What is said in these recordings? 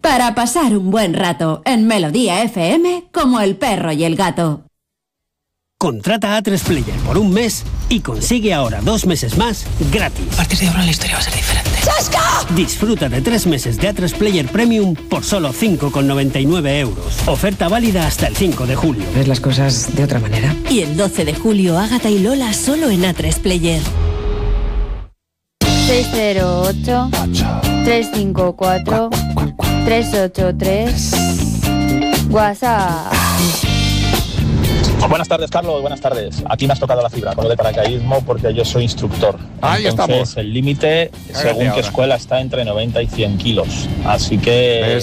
Para pasar un buen rato en Melodía FM como el perro y el gato. Contrata A3 Player por un mes y consigue ahora 2 meses más gratis. A partir de ahora la historia va a ser diferente. ¡Chasca! Disfruta de 3 meses de A3 Player Premium por solo 5,99 euros. Oferta válida hasta el 5 de julio. ¿Ves las cosas de otra manera? Y el 12 de julio, Ágata y Lola solo en A3 Player. 608-354-383. WhatsApp. Buenas tardes, Carlos. Buenas tardes. Aquí me has tocado la fibra con lo de paracaidismo porque yo soy instructor. Ahí Entonces, estamos. el límite, según qué escuela, está entre 90 y 100 kilos. Así que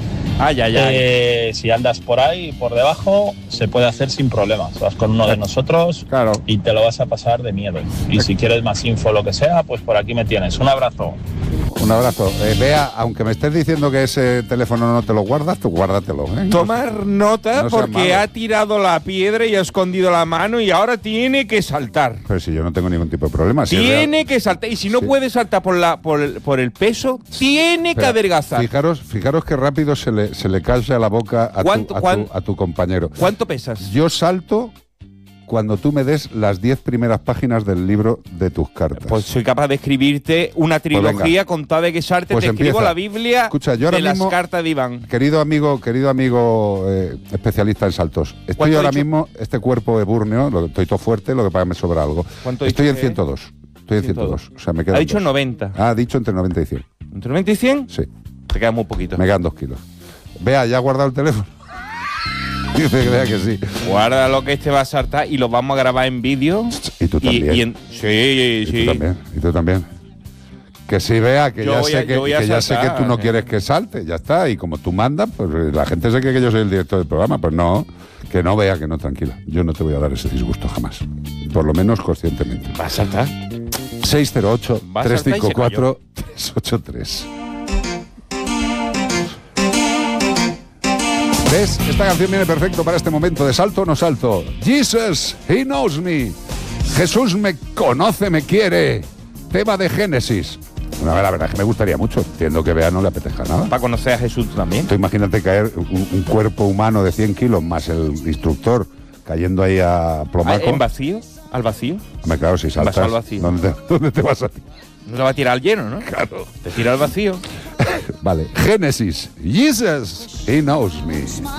si andas por ahí, por debajo, se puede hacer sin problemas. Vas con uno de nosotros y te lo vas a pasar de miedo. Y si quieres más info, lo que sea, pues por aquí me tienes. Un abrazo. Un abrazo. Bea, aunque me estés diciendo que ese teléfono no te lo guardas, tú guárdatelo. Tomar nota no seas porque malo. ha tirado la piedra y ha escondido la mano y ahora tiene que saltar. Pero si yo no tengo ningún tipo de problema. Si Tiene que saltar. Y si no puede saltar por el peso, tiene que adelgazar. Fijaros que rápido se le calla la boca a tu compañero. ¿Cuánto pesas? Yo salto cuando tú me des las 10 primeras páginas del libro de tus cartas. Pues soy capaz de escribirte una trilogía contada de que salte. Pues te escribo empieza. la Biblia. Escucha, yo ahora de mismo, las cartas de Iván. Querido amigo especialista en saltos, estoy ahora mismo, este cuerpo ebúrneo, estoy todo fuerte, lo que pasa es que me sobra algo. Estoy en 102. Estoy en 102. O sea, me quedan Ha dicho 2. 90. Ha dicho entre 90 y 100. ¿Entre 90 y 100? Sí. Te queda muy poquito. Me quedan 2 kilos. Vea, ¿ya ha guardado el teléfono? Dice que sí. Guarda lo que este va a saltar y lo vamos a grabar en vídeo. Y tú también. Sí. Y tú también. Que sí, Vea, que ya sé que tú no quieres que salte, ya está. Y como tú mandas, pues la gente se cree que yo soy el director del programa. Pues no, que no, Vea, que no, tranquila. Yo no te voy a dar ese disgusto jamás. Por lo menos conscientemente. ¿Va a saltar? 608-354-383. ¿Ves? Esta canción viene perfecto para este momento de salto o no salto. Jesus, He knows me. Jesús me conoce, me quiere. Tema de Génesis. Bueno, la verdad es que me gustaría mucho. Entiendo que Bea no le apetezca nada. Para conocer a Jesús también. Tú imagínate caer un cuerpo humano de 100 kilos más el instructor cayendo ahí a plomaco. ¿En vacío? ¿Al vacío? Hombre, claro, si saltas, al vacío. ¿dónde te vas a ti? No te va a tirar al lleno, ¿no? Claro. Te tira al vacío. Vale. Génesis. Jesus, He knows me.